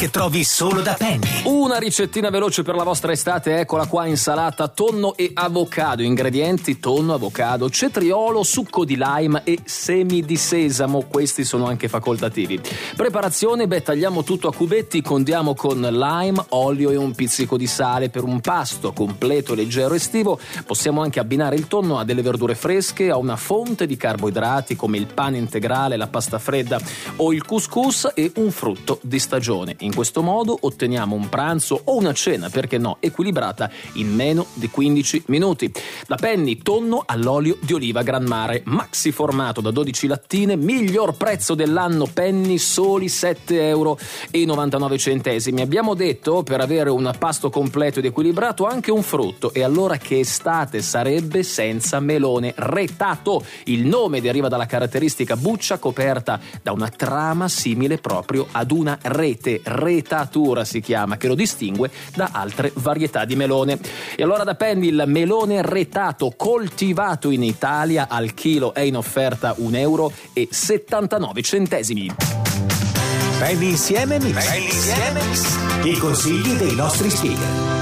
che trovi solo da Penny. Una ricettina veloce per la vostra estate, eccola qua: insalata, tonno e avocado. Ingredienti: tonno, avocado, cetriolo, succo di lime e semi di sesamo. Questi sono anche facoltativi. Preparazione: tagliamo tutto a cubetti, condiamo con lime, olio e un pizzico di sale. Per un pasto completo, leggero, estivo, possiamo anche abbinare il tonno a delle verdure fresche, a una fonte di carboidrati come il pane integrale, la pasta fredda o il couscous e un frutto di stagione. In questo modo otteniamo un pranzo o una cena, perché no, equilibrata in meno di 15 minuti. Da Penny, tonno all'olio di oliva Gran Mare, maxi formato da 12 lattine, miglior prezzo dell'anno Penny, soli €7,99. Abbiamo detto, per avere un pasto completo ed equilibrato, anche un frutto. E allora che estate sarebbe senza melone retato? Il nome deriva dalla caratteristica buccia coperta da una trama simile proprio ad una rete. Retatura si chiama, che lo distingue da altre varietà di melone. E allora da Penny il melone retato coltivato in Italia al chilo è in offerta €1,79. Penny insieme Mix. I consigli dei nostri speaker.